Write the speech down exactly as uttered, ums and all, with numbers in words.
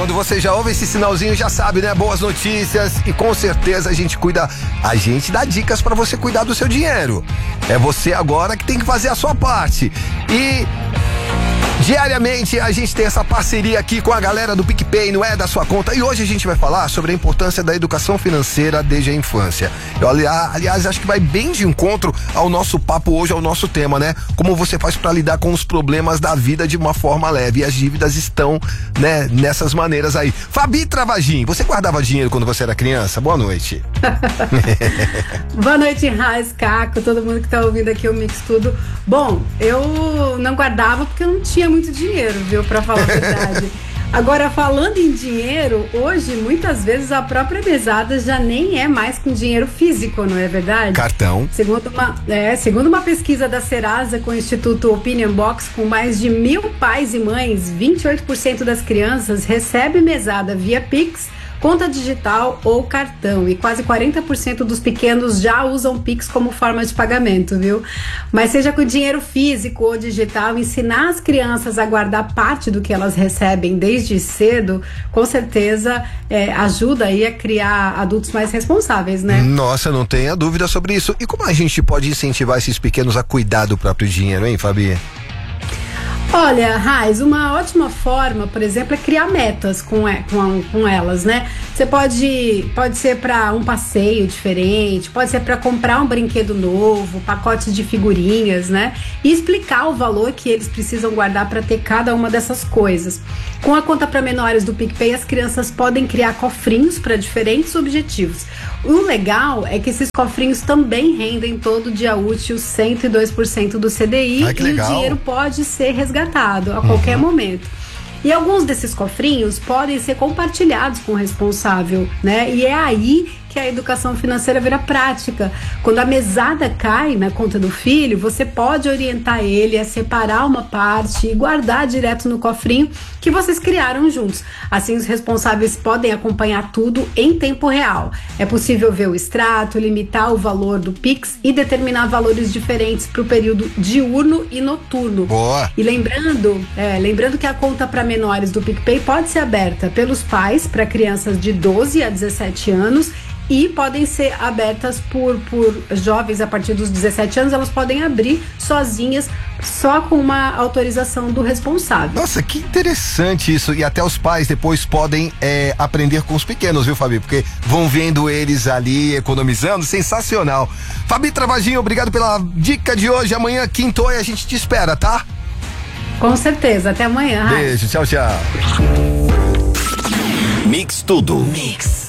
quando você já ouve esse sinalzinho, já sabe, né? Boas notícias e com certeza a gente cuida, a gente dá dicas pra você cuidar do seu dinheiro. É você agora que tem que fazer a sua parte. E diariamente a gente tem essa parceria aqui com a galera do PicPay, não é da sua conta. E hoje a gente vai falar sobre a importância da educação financeira desde a infância. Eu, aliás, acho que vai bem de encontro ao nosso papo hoje, ao nosso tema, né? Como você faz para lidar com os problemas da vida de uma forma leve. E as dívidas estão, né, nessas maneiras aí. Fabi Travagin, você guardava dinheiro quando você era criança? Boa noite. Boa noite, Raiz, Caco, todo mundo que tá ouvindo aqui o Mix Tudo. Bom, eu não guardava porque eu não tinha muito dinheiro, viu, pra falar a verdade. Agora, falando em dinheiro, hoje, muitas vezes, a própria mesada já nem é mais com dinheiro físico, não é verdade? Cartão. Segundo uma, é, segundo uma pesquisa da Serasa com o Instituto Opinion Box, com mais de mil pais e mães, vinte e oito por cento das crianças recebe mesada via Pix, conta digital ou cartão, e quase quarenta por cento dos pequenos já usam Pix como forma de pagamento, viu? Mas seja com dinheiro físico ou digital, ensinar as crianças a guardar parte do que elas recebem desde cedo, com certeza é, ajuda aí a criar adultos mais responsáveis, né? Nossa, não tenha dúvida sobre isso. E como a gente pode incentivar esses pequenos a cuidar do próprio dinheiro, hein, Fabi? Olha, Raiz, uma ótima forma, por exemplo, é criar metas com, com, com elas, né? Você pode, pode ser para um passeio diferente, pode ser para comprar um brinquedo novo, pacotes de figurinhas, né? E explicar o valor que eles precisam guardar para ter cada uma dessas coisas. Com a conta para menores do PicPay, as crianças podem criar cofrinhos para diferentes objetivos. O legal é que esses cofrinhos também rendem todo dia útil cento e dois por cento do C D I. Ai, que e legal. O dinheiro pode ser resgatado a qualquer Uhum. momento. E alguns desses cofrinhos podem ser compartilhados com o responsável, né? E é aí que a educação financeira vira prática. Quando a mesada cai na conta do filho, você pode orientar ele a separar uma parte e guardar direto no cofrinho que vocês criaram juntos. Assim, os responsáveis podem acompanhar tudo em tempo real. É possível ver o extrato, limitar o valor do Pix e determinar valores diferentes para o período diurno e noturno. Boa. E lembrando, é, lembrando que a conta para menores do PicPay pode ser aberta pelos pais para crianças de doze a dezessete anos e podem ser abertas por, por jovens a partir dos dezessete anos. Elas podem abrir sozinhas, só com uma autorização do responsável. Nossa, que interessante isso. E até os pais depois podem é, aprender com os pequenos, viu, Fabi? Porque vão vendo eles ali economizando. Sensacional. Fabi Travagin, obrigado pela dica de hoje. Amanhã, quinto, e a gente te espera, tá? Com certeza. Até amanhã. Beijo, tchau, tchau. Mix Tudo. Mix.